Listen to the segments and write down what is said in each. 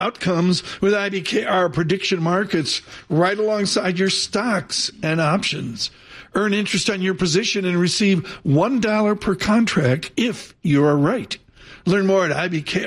outcomes with IBKR prediction markets right alongside your stocks and options. Earn interest on your position and receive $1 per contract if you're right. Learn more at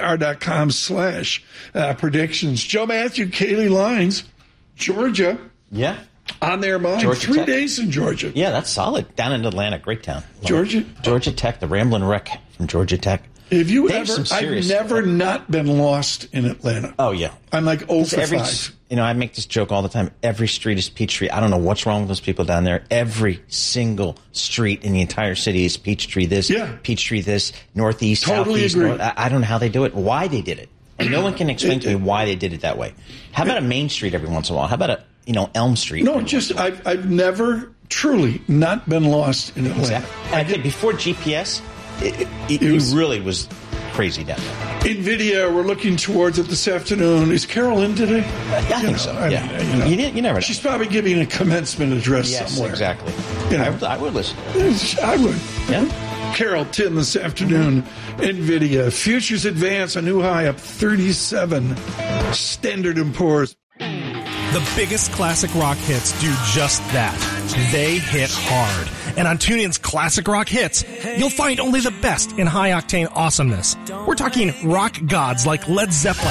ibkr.com/predictions. Joe Matthew, Kaylee Lines, Georgia. Yeah. On their mind. Georgia 3 Tech. days in Georgia. Yeah, that's solid. Down in Atlanta, great town. Georgia Tech, the Ramblin' Wreck from Georgia Tech. Have you ever? I've never not been lost in Atlanta. Oh, yeah. I'm like 0 for 5. You know, I make this joke all the time. Every street is Peachtree. I don't know what's wrong with those people down there. Every single street in the entire city is Peachtree this, Peachtree this, northeast, totally southeast. agree. North. I don't know how they do it, why they did it. And no one can explain to me why they did it that way. How about a Main Street every once in a while? How about Elm Street? No, just I've never truly not been lost in Atlanta. Exactly. Before GPS, it really was crazy down there. NVIDIA, we're looking towards it this afternoon. Is Carol in today? I think so. Yeah. You never know. She's probably giving a commencement address somewhere. Yes, exactly. I would listen. I would. Yeah. Carol, 10 this afternoon. NVIDIA. Futures advance, a new high up 37. Standard & Poor's. The biggest classic rock hits do just that. They hit hard. And on TuneIn's Classic Rock Hits, you'll find only the best in high-octane awesomeness. We're talking rock gods like Led Zeppelin,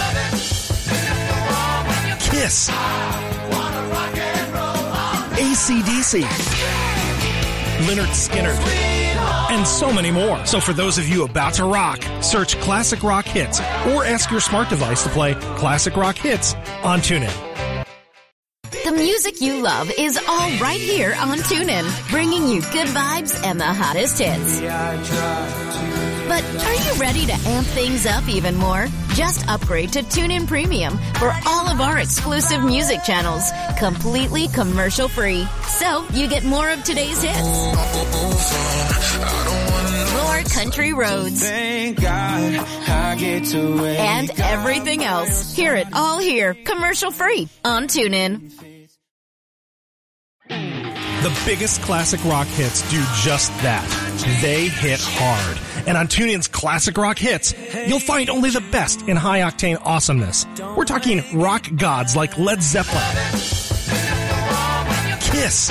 Kiss, AC/DC, Lynyrd Skynyrd, and so many more. So for those of you about to rock, search Classic Rock Hits or ask your smart device to play Classic Rock Hits on TuneIn. The music you love is all right here on TuneIn, bringing you good vibes and the hottest hits. But are you ready to amp things up even more? Just upgrade to TuneIn Premium for all of our exclusive music channels, completely commercial-free. So you get more of today's hits, more country roads, and everything else. Hear it all here, commercial-free on TuneIn. The biggest classic rock hits do just that. They hit hard. And on TuneIn's Classic Rock Hits, you'll find only the best in high-octane awesomeness. We're talking rock gods like Led Zeppelin, Kiss,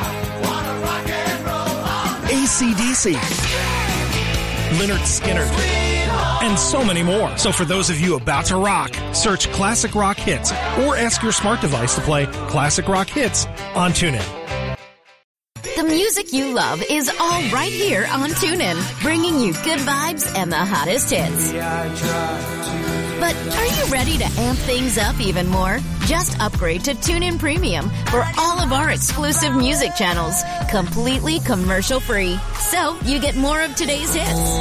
AC/DC, Lynyrd Skynyrd, and so many more. So for those of you about to rock, search Classic Rock Hits or ask your smart device to play Classic Rock Hits on TuneIn. The music you love is all right here on TuneIn, bringing you good vibes and the hottest hits. But are you ready to amp things up even more? Just upgrade to TuneIn Premium for all of our exclusive music channels, completely commercial-free. So you get more of today's hits,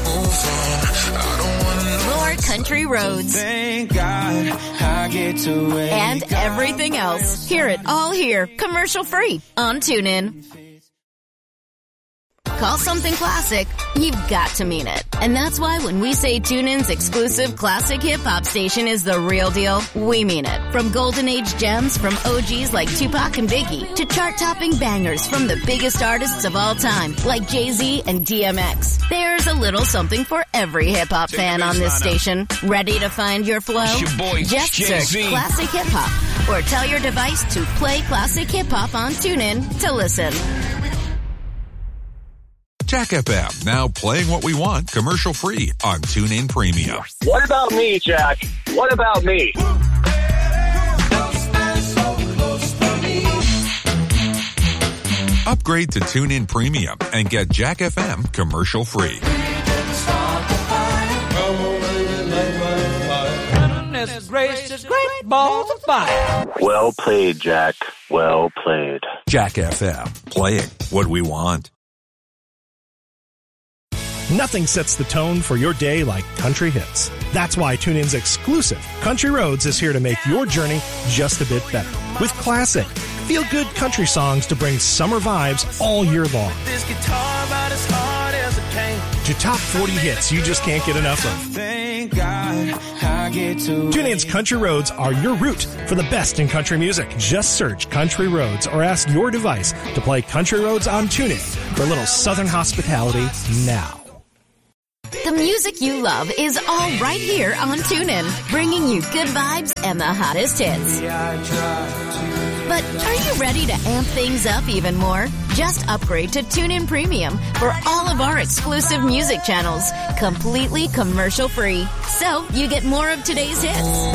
more country roads, and everything else. Hear it all here, commercial-free on TuneIn. Call something classic, you've got to mean it. And that's why when we say TuneIn's exclusive classic hip-hop station is the real deal, we mean it. From golden age gems from OGs like Tupac and Biggie to chart-topping bangers from the biggest artists of all time like Jay-Z and DMX. There's a little something for every hip-hop fan on this station. Ready to find your flow? Just search Classic Hip-Hop or tell your device to play Classic Hip-Hop on TuneIn to listen. Jack FM, now playing what we want commercial-free on TuneIn Premium. What about me, Jack? What about me? Upgrade to TuneIn Premium and get Jack FM commercial-free. Well played, Jack. Well played. Jack FM, playing what we want. Nothing sets the tone for your day like country hits. That's why TuneIn's exclusive Country Roads is here to make your journey just a bit better. With classic, feel-good country songs to bring summer vibes all year long. To top 40 hits you just can't get enough of. TuneIn's Country Roads are your route for the best in country music. Just search Country Roads or ask your device to play Country Roads on TuneIn for a little southern hospitality now. The music you love is all right here on TuneIn, bringing you good vibes and the hottest hits. But are you ready to amp things up even more? Just upgrade to TuneIn Premium for all of our exclusive music channels, completely commercial-free. So you get more of today's hits,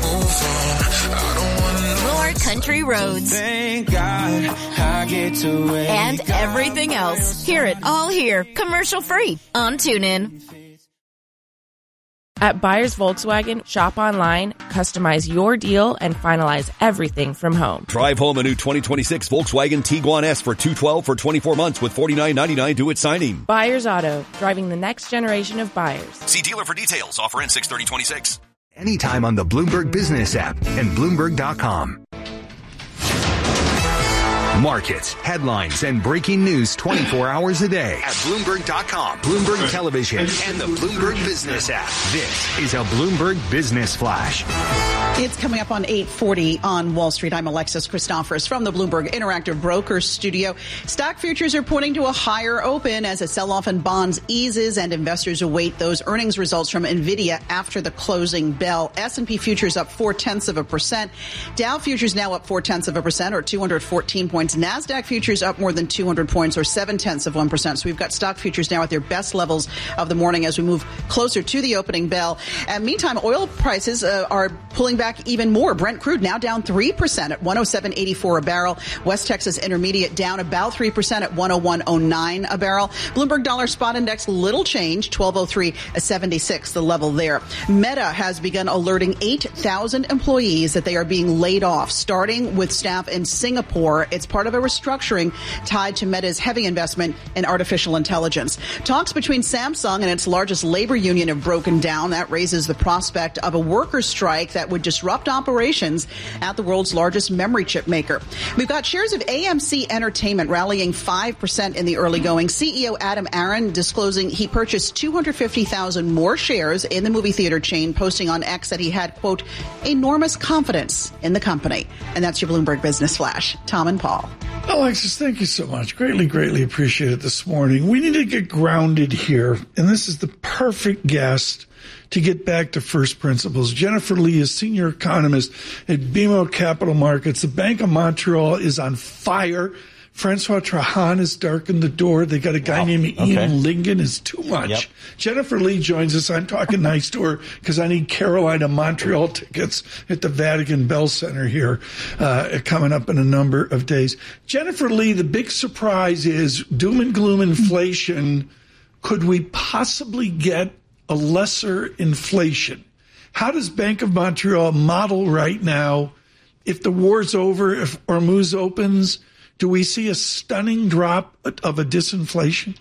more country roads, thank God I get to wake and everything else. Hear it all here, commercial-free on TuneIn. At Buyers Volkswagen, shop online, customize your deal, and finalize everything from home. Drive home a new 2026 Volkswagen Tiguan S for $212 for 24 months with $49.99 due at signing. Buyers Auto, driving the next generation of buyers. See dealer for details. Offer ends 6/30/26. Anytime on the Bloomberg Business app and Bloomberg.com. Markets, headlines, and breaking news 24 hours a day at Bloomberg.com, Bloomberg Television, and the Bloomberg Business app. This is a Bloomberg Business Flash. It's coming up on 8:40 on Wall Street. I'm Alexis Christophorous from the Bloomberg Interactive Brokers studio. Stock futures are pointing to a higher open as a sell-off in bonds eases and investors await those earnings results from NVIDIA after the closing bell. S&P futures up 0.4%. Dow futures now up 0.4% or 214 points. NASDAQ futures up more than 200 points or 0.7%. So we've got stock futures now at their best levels of the morning as we move closer to the opening bell. And meantime, oil prices are pulling back even more. Brent crude now down 3% at 107.84 a barrel. West Texas Intermediate down about 3% at 101.09 a barrel. Bloomberg Dollar Spot Index little change, 1203.76 the level there. Meta has begun alerting 8,000 employees that they are being laid off, starting with staff in Singapore. It's part of a restructuring tied to Meta's heavy investment in artificial intelligence. Talks between Samsung and its largest labor union have broken down. That raises the prospect of a workers' strike that would disrupt operations at the world's largest memory chip maker. We've got shares of AMC Entertainment rallying 5% in the early going. CEO Adam Aron disclosing he purchased 250,000 more shares in the movie theater chain, posting on X that he had, quote, enormous confidence in the company. And that's your Bloomberg Business Flash. Tom and Paul. Alexis, thank you so much. Greatly appreciate it this morning. We need to get grounded here, and this is the perfect guest to get back to first principles. Jennifer Lee is senior economist at BMO Capital Markets. The Bank of Montreal is on fire. Francois Trahan has darkened the door. They got a guy named Ian Lingen. Is too much. Yep. Jennifer Lee joins us. I'm talking nice to her because I need Carolina Montreal tickets at the Vatican Bell Center here coming up in a number of days. Jennifer Lee, the big surprise is doom and gloom inflation. Could we possibly get a lesser inflation? How does Bank of Montreal model right now if the war's over, if Hormuz opens? Do we see a stunning drop of a disinflation?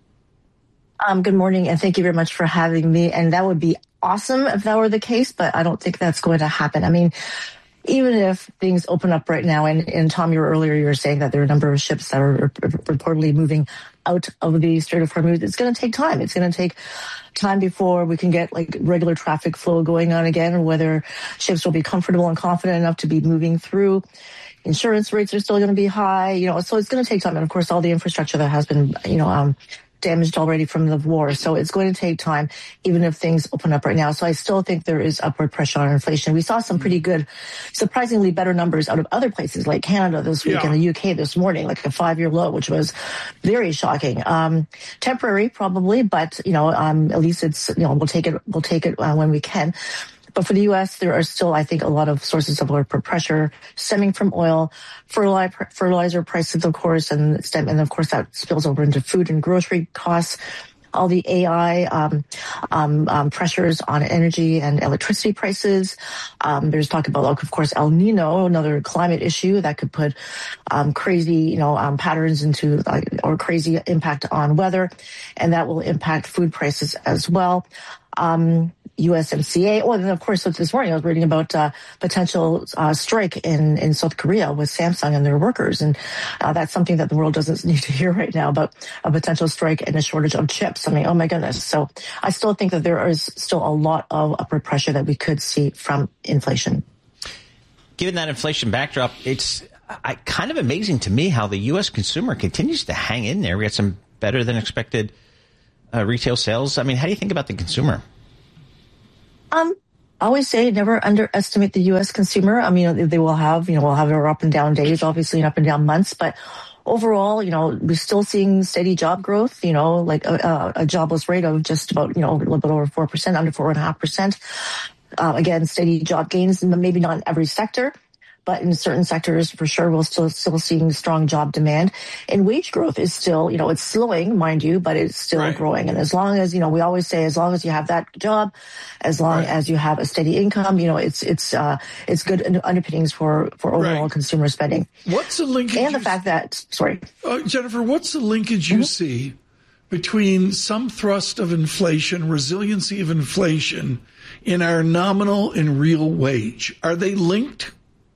Good morning, and thank you very much for having me. And that would be awesome if that were the case, but I don't think that's going to happen. I mean, even if things open up right now, and Tom, you were saying that there are a number of ships that are reportedly moving out of the Strait of Hormuz, it's going to take time. It's going to take time before we can get like regular traffic flow going on again, or whether ships will be comfortable and confident enough to be moving through. Insurance rates are still going to be high, so it's going to take time. And of course, all the infrastructure that has been, damaged already from the war. So it's going to take time, even if things open up right now. So I still think there is upward pressure on inflation. We saw some pretty good, surprisingly better numbers out of other places like Canada this week and the UK this morning, like a 5-year low, which was very shocking. Temporary probably, but, at least it's, we'll take it when we can. But for the U.S., there are still, I think, a lot of sources of upward pressure stemming from oil, fertilizer prices, of course, and of course that spills over into food and grocery costs. All the AI pressures on energy and electricity prices. There's talk about, of course, El Nino, another climate issue that could put crazy, patterns into or crazy impact on weather, and that will impact food prices as well. USMCA. Oh, and then of course, this morning I was reading about potential strike in South Korea with Samsung and their workers, and that's something that the world doesn't need to hear right now. But a potential strike and a shortage of chips. I mean, oh my goodness! So I still think that there is still a lot of upward pressure that we could see from inflation. Given that inflation backdrop, it's kind of amazing to me how the U.S. consumer continues to hang in there. We had some better than expected retail sales. I mean, how do you think about the consumer? I always say never underestimate the U.S. consumer. I mean, they will have, we'll have our up and down days, obviously, and up and down months, but overall, we're still seeing steady job growth, like a jobless rate of just about, a little bit over 4%, under 4.5%. Again, steady job gains, maybe not in every sector, but in certain sectors, for sure, we're still seeing strong job demand. And wage growth is still, it's slowing, mind you, but it's still growing. And as long as, we always say, as long as you have that job, as long as you have a steady income, it's good underpinnings for overall consumer spending. What's the linkage? And the fact that, Jennifer, what's the linkage you see between some thrust of inflation, resiliency of inflation, in our nominal and real wage? Are they linked?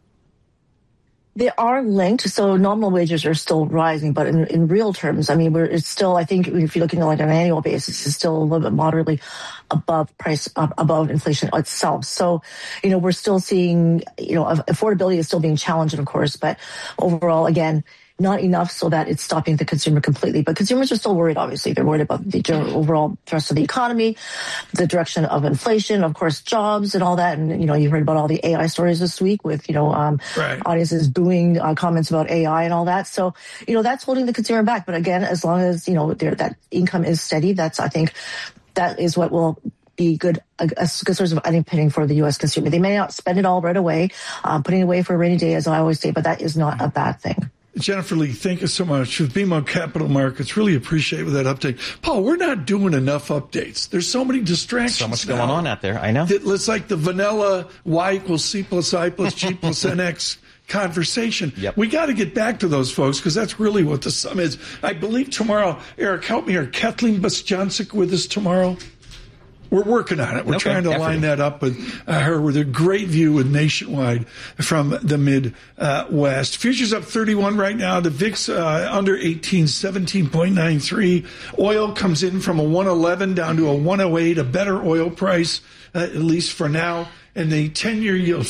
They are linked. So nominal wages are still rising, but in real terms, I mean, it's still, I think if you're looking at like an annual basis, it's still a little bit moderately above inflation itself. So, we're still seeing, affordability is still being challenged, of course, but overall, again, not enough so that it's stopping the consumer completely. But consumers are still worried, obviously. They're worried about the overall thrust of the economy, the direction of inflation, of course, jobs and all that. And, you heard about all the AI stories this week with, audiences booing comments about AI and all that. So, that's holding the consumer back. But again, as long as, that income is steady, I think that is what will be a good source of underpinning for the U.S. consumer. They may not spend it all right away, putting it away for a rainy day, as I always say, but that is not a bad thing. Jennifer Lee, thank you so much. With BMO Capital Markets, really appreciate that update. Paul, we're not doing enough updates. There's so many distractions. So much going on out there. I know. It's like the vanilla Y = C + I + G + NX conversation. Yep. We got to get back to those folks because that's really what the sum is. I believe tomorrow, Eric, help me here, Kathleen Bostjancic with us tomorrow. We're working on it. We're trying to line that up with her with a great view with Nationwide from the Midwest. Futures up 31 right now. The VIX under 18, 17.93. Oil comes in from a 111 down to a 108, a better oil price, at least for now. And the 10-year yield,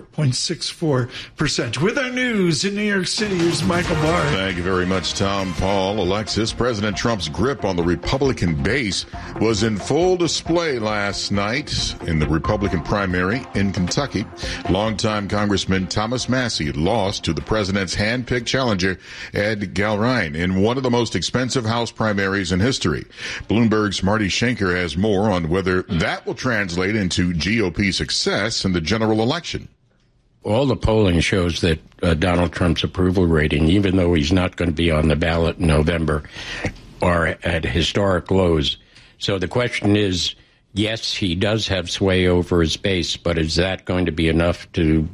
4.64%. With our news in New York City, here's Michael Barr. Thank you very much, Tom. Paul, Alexis, President Trump's grip on the Republican base was in full display last night in the Republican primary in Kentucky. Longtime Congressman Thomas Massie lost to the president's hand-picked challenger, Ed Galrein, in one of the most expensive House primaries in history. Bloomberg's Marty Schenker has more on whether that will translate into GOP success in the general election. All the polling shows that Donald Trump's approval rating, even though he's not going to be on the ballot in November, are at historic lows. So the question is, yes, he does have sway over his base, but is that going to be enough to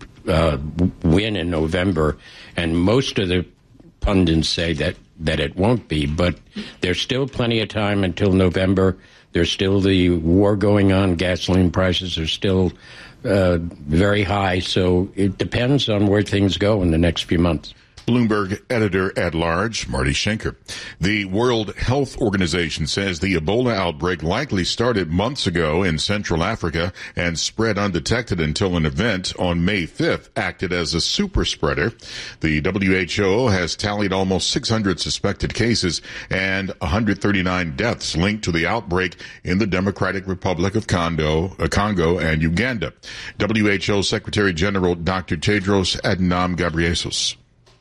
win in November? And most of the pundits say that it won't be, but there's still plenty of time until November. There's still the war going on. Gasoline prices are still very high. So it depends on where things go in the next few months. Bloomberg editor-at-large, Marty Schenker. The World Health Organization says the Ebola outbreak likely started months ago in Central Africa and spread undetected until an event on May 5th acted as a super spreader. The WHO has tallied almost 600 suspected cases and 139 deaths linked to the outbreak in the Democratic Republic of Congo and Uganda. WHO Secretary General Dr. Tedros Adhanom Ghebreyesus.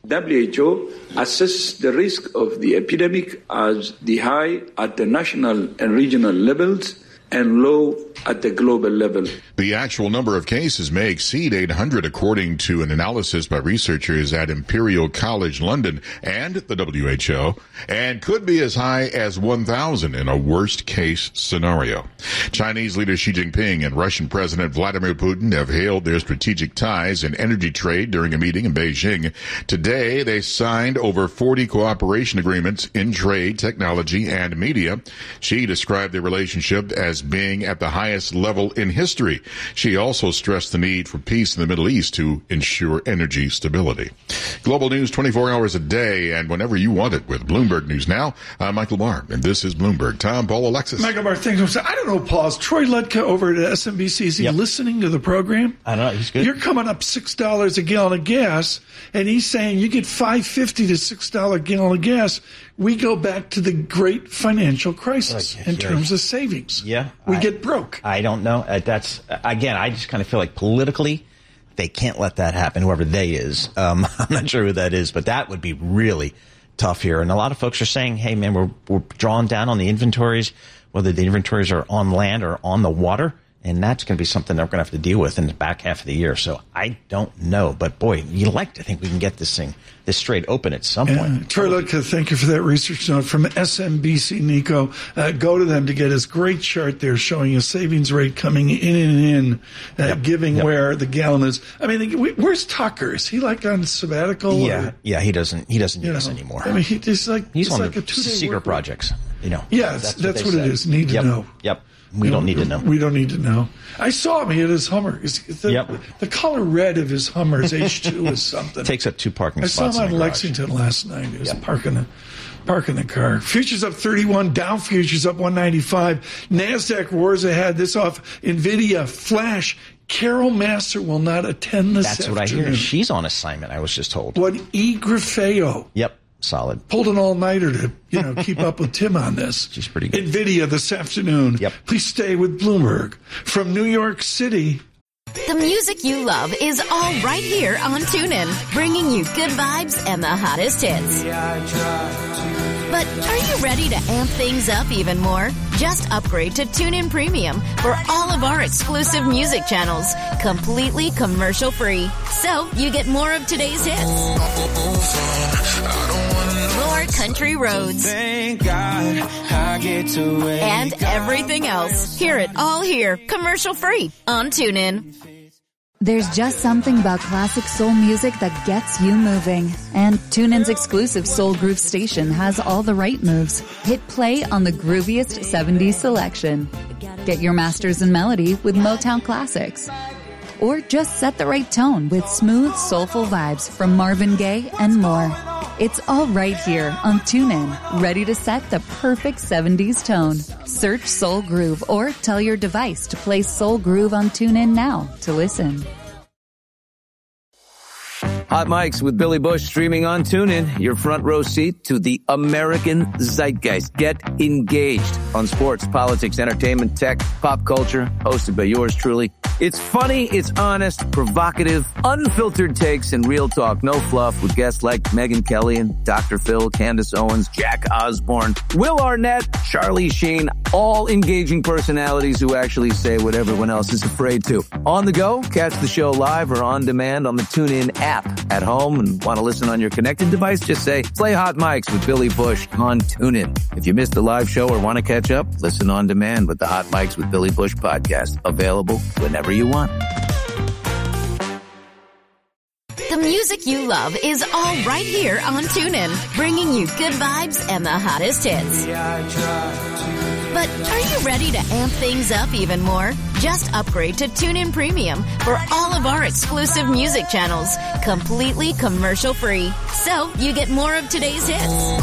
WHO assesses the risk of the epidemic as the high at the national and regional levels and low at the global level. The actual number of cases may exceed 800, according to an analysis by researchers at Imperial College London and the WHO, and could be as high as 1,000 in a worst-case scenario. Chinese leader Xi Jinping and Russian President Vladimir Putin have hailed their strategic ties in energy trade during a meeting in Beijing. Today, they signed over 40 cooperation agreements in trade, technology, and media. Xi described their relationship as being at the highest level in history. She also stressed the need for peace in the Middle East to ensure energy stability. Global news 24 hours a day and whenever you want it with Bloomberg News Now. I'm Michael Barr, and this is Bloomberg. Tom, Paul, Alexis. Michael Barr, thanks. I don't know, Paul. Is Troy Ludka over at SMBC? Is he listening to the program? I don't know. He's good. You're coming up $6 a gallon of gas, and he's saying you get $5.50 to $6 a gallon of gas we go back to the great financial crisis in terms of savings. Yeah. We get broke. I don't know. That's, again, I just kind of feel like politically, they can't let that happen, whoever they is. I'm not sure who that is, but that would be really tough here. And a lot of folks are saying, hey, man, we're drawing down on the inventories, whether the inventories are on land or on the water. And that's going to be something that we're going to have to deal with in the back half of the year. So I don't know. But, boy, you'd like to think we can get this straight open at some point. Troy Lutka, thank you for that research note from SMBC Nikko. Go to them to get his great chart there showing a savings rate coming in and in, giving where the gallon is. I mean, where's Tucker? Is he like on sabbatical? Yeah, he doesn't do this anymore. I mean, he's on like a 2-day secret projects, Yeah, that's what it is. Need to know. Yep. We don't need to know. We don't need to know. I saw him. He had his Hummer. The color red of his Hummer, his H2 is something. Takes up 2 parking spots. I saw him on Lexington last night. He was parking the car. Futures up 31. Dow futures up 195. NASDAQ roars ahead. This off NVIDIA. Flash. Carol Master will not attend this afternoon. That's what I hear. She's on assignment, I was just told. What Grafeo. Yep. Solid. Pulled an all-nighter to, keep up with Tim on this. She's pretty good. NVIDIA this afternoon. Yep. Please stay with Bloomberg. From New York City. The music you love is all right here on TuneIn, bringing you good vibes and the hottest hits. But are you ready to amp things up even more? Just upgrade to TuneIn Premium for all of our exclusive music channels, completely commercial-free. So you get more of today's hits. More country roads. Thank God I get to wake and everything else. Hear it all here, commercial-free on TuneIn. There's just something about classic soul music that gets you moving. And TuneIn's exclusive Soul Groove station has all the right moves. Hit play on the grooviest 70s selection. Get your masters in melody with Motown classics. Or just set the right tone with smooth, soulful vibes from Marvin Gaye and more. It's all right here on TuneIn, ready to set the perfect 70s tone. Search Soul Groove or tell your device to play Soul Groove on TuneIn now to listen. Hot Mics with Billy Bush streaming on TuneIn, your front row seat to the American zeitgeist. Get engaged on sports, politics, entertainment, tech, pop culture, hosted by yours truly. It's funny, it's honest, provocative, unfiltered takes, and real talk. No fluff with guests like Megyn Kelly and Dr. Phil, Candace Owens, Jack Osborne, Will Arnett, Charlie Sheen, all engaging personalities who actually say what everyone else is afraid to. On the go, catch the show live or on demand on the TuneIn app. At home and want to listen on your connected device, just say, play Hot Mics with Billy Bush on TuneIn. If you missed the live show or want to catch up, listen on demand with the Hot Mics with Billy Bush podcast. Available whenever you want. The music you love is all right here on TuneIn, bringing you good vibes and the hottest hits. But are you ready to amp things up even more? Just upgrade to TuneIn Premium for all of our exclusive music channels, completely commercial-free. So you get more of today's hits.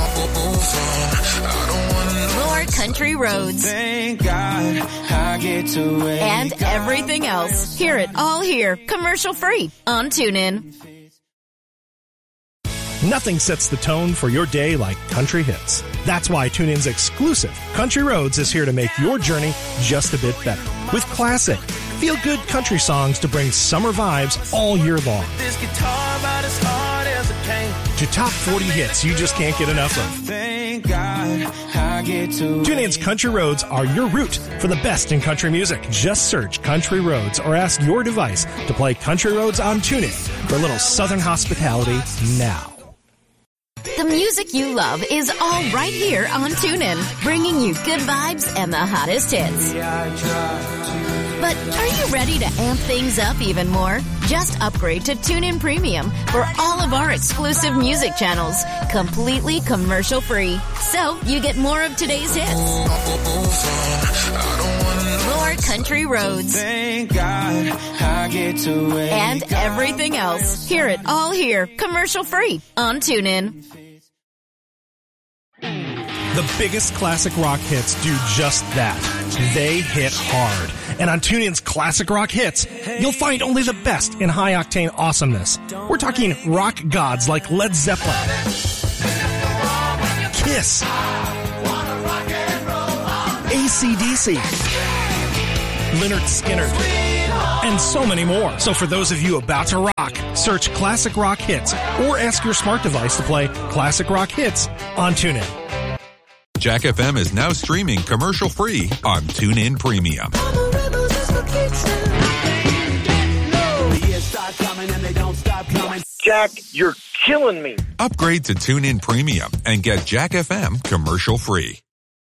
More country roads. Thank God I get to wake and everything else. Hear it all here, commercial-free on TuneIn. Nothing sets the tone for your day like country hits. That's why TuneIn's exclusive Country Roads is here to make your journey just a bit better. With classic, feel-good country songs to bring summer vibes all year long. This guitar about as hard as it can. To top 40 hits you just can't get enough of. Thank God I get to TuneIn's Country Roads are your route for the best in country music. Just search Country Roads or ask your device to play Country Roads on TuneIn for a little southern hospitality now. The music you love is all right here on TuneIn, bringing you good vibes and the hottest hits. But are you ready to amp things up even more? Just upgrade to TuneIn Premium for all of our exclusive music channels, completely commercial-free. So you get more of today's hits. More country roads. Thank God I get to wake and everything else. Hear it all here, commercial-free on TuneIn. The biggest classic rock hits do just that. They hit hard. And on TuneIn's Classic Rock Hits, you'll find only the best in high-octane awesomeness. We're talking rock gods like Led Zeppelin, Kiss, AC/DC, Lynyrd Skynyrd, and so many more. So for those of you about to rock, search Classic Rock Hits or ask your smart device to play Classic Rock Hits on TuneIn. Jack FM is now streaming commercial-free on TuneIn Premium. Jack, you're killing me. Upgrade to TuneIn Premium and get Jack FM commercial-free.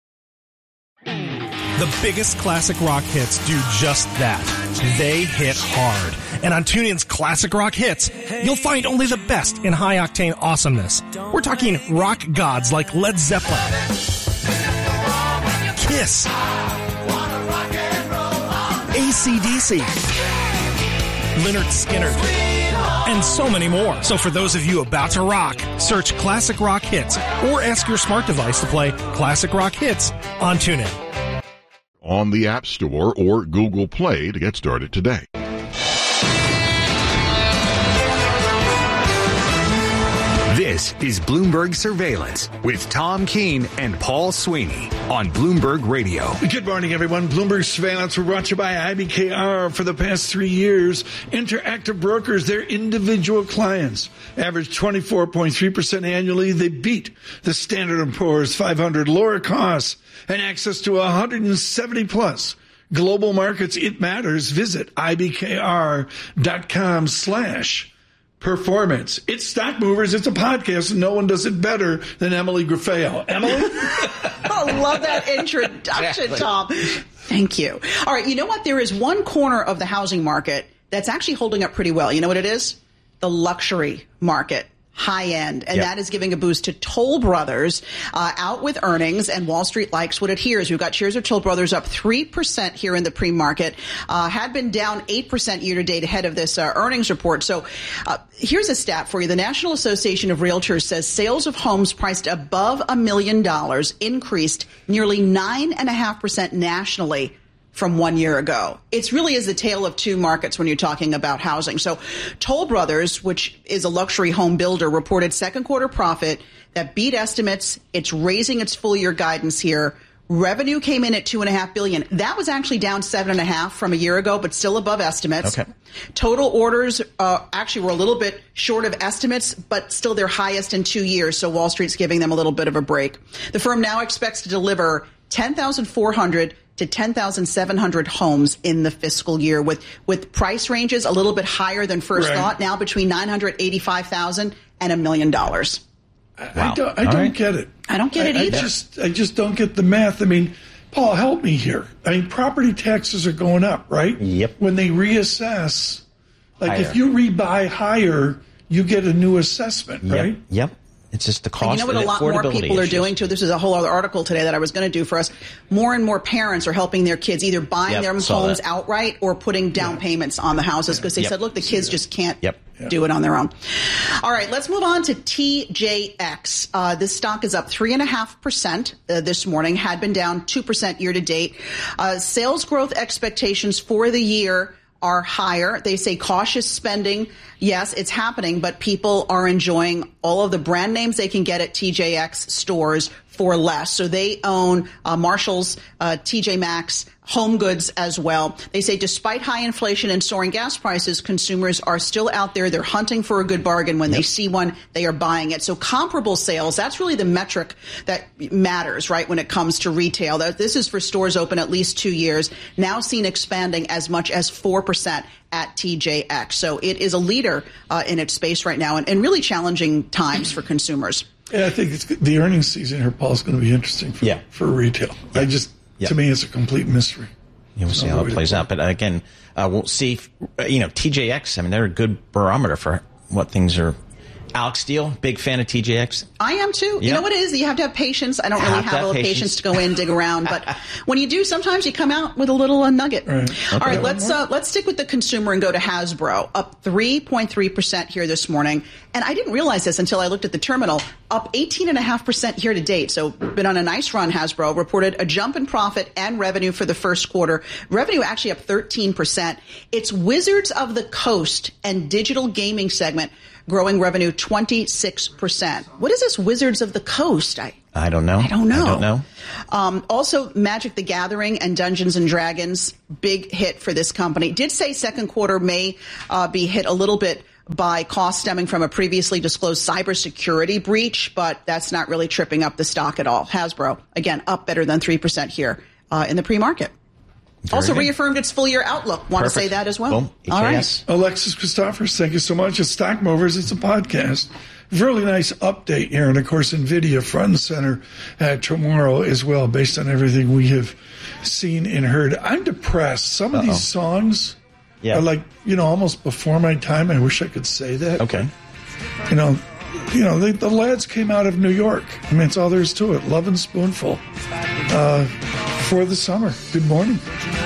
The biggest classic rock hits do just that. They hit hard. And on TuneIn's Classic Rock Hits, you'll find only the best in high-octane awesomeness. We're talking rock gods like Led Zeppelin, Kiss, AC/DC, Lynyrd Skynyrd, and so many more. So for those of you about to rock, search Classic Rock Hits or ask your smart device to play Classic Rock Hits on TuneIn. On the App Store or Google Play to get started today. This is Bloomberg Surveillance with Tom Keene and Paul Sweeney on Bloomberg Radio. Good morning, everyone. Bloomberg Surveillance were brought to you by IBKR. For the past 3 years, Interactive Brokers, their individual clients, average 24.3% annually. They beat the Standard & Poor's 500, lower costs, and access to 170-plus global markets. It matters. Visit IBKR.com/performance. It's Stock Movers. It's a podcast, and no one does it better than Emily Graffeo. Emily? I love that introduction, Tom. Thank you. All right, you know what? There is one corner of the housing market that's actually holding up pretty well. You know what it is? The luxury market. High end, and that is giving a boost to Toll Brothers out with earnings, and Wall Street likes what it hears. We've got shares of Toll Brothers up 3% here in the pre-market, had been down 8% year to date ahead of this earnings report. So here's a stat for you. The National Association of Realtors says sales of homes priced above $1 million increased nearly 9.5% nationally from 1 year ago. It really is the tale of two markets when you're talking about housing. So Toll Brothers, which is a luxury home builder, reported second quarter profit that beat estimates. It's raising its full year guidance here. Revenue came in at $2.5 billion. That was actually down 7.5% from a year ago, but still above estimates. Okay. Total orders actually were a little bit short of estimates, but still their highest in 2 years. So Wall Street's giving them a little bit of a break. The firm now expects to deliver 10,400 to 10,700 homes in the fiscal year, with price ranges a little bit higher than first thought, now between $985,000 and $1 million. Wow. I don't get it. I don't get it either. I just don't get the math. I mean, Paul, help me here. I mean, property taxes are going up, right? Yep. When they reassess, like if you rebuy higher, you get a new assessment, right? Yep. It's just the cost. And you know what a lot more people are doing too? This is a whole other article today that I was going to do for us. More and more parents are helping their kids either buying their homes outright or putting down payments on the houses because they said, look, the kids just can't do it on their own. All right, let's move on to TJX. This stock is up 3.5% this morning, had been down 2% year to date. Sales growth expectations for the year are higher. They say cautious spending. Yes, it's happening, but people are enjoying all of the brand names they can get at TJX stores for less. So they own Marshall's, TJ Maxx, Home Goods as well. They say despite high inflation and soaring gas prices, consumers are still out there. They're hunting for a good bargain. When they see one, they are buying it. So comparable sales, that's really the metric that matters, right, when it comes to retail. This is for stores open at least 2 years, now seen expanding as much as 4% at TJX. So it is a leader in its space right now, and really challenging times for consumers. Yeah, I think the earnings season here, Paul, is going to be interesting for retail. To me, it's a complete mystery. We'll see how it plays out. But again, we'll see. TJX, I mean, they're a good barometer for what things are. Alex Steele, big fan of TJX. I am too. You know what it is? You have to have patience. I don't really have a little patience to go in, dig around. But when you do, sometimes you come out with a little nugget. Right. Okay. All right, let's stick with the consumer and go to Hasbro. Up 3.3% here this morning. And I didn't realize this until I looked at the terminal. Up 18.5% year to date. So been on a nice run. Hasbro reported a jump in profit and revenue for the first quarter. Revenue actually up 13%. It's Wizards of the Coast and digital gaming segment growing revenue 26%. What is this Wizards of the Coast? I don't know. Also, Magic the Gathering and Dungeons and Dragons, big hit for this company. Did say second quarter may be hit a little bit by costs stemming from a previously disclosed cybersecurity breach, but that's not really tripping up the stock at all. Hasbro, again, up better than 3% here in the pre-market. Also reaffirmed its full-year outlook. Want to say that as well? Boom. All right. Alexis Christophers, thank you so much. It's Stock Movers. It's a podcast. Really nice update here. And, of course, NVIDIA front and center tomorrow as well, based on everything we have seen and heard. I'm depressed. Some of these songs are like, almost before my time. I wish I could say that. Okay. The lads came out of New York. I mean, it's all there is to it. Love and Spoonful for the summer. Good morning.